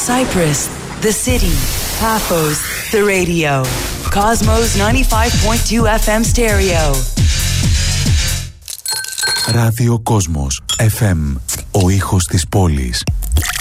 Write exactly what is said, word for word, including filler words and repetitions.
Cyprus, the city. Paphos, the radio. Cosmos ninety-five point two εφ εμ stereo. Ράδιο Κόσμος εφ εμ, ο ήχος της πόλης.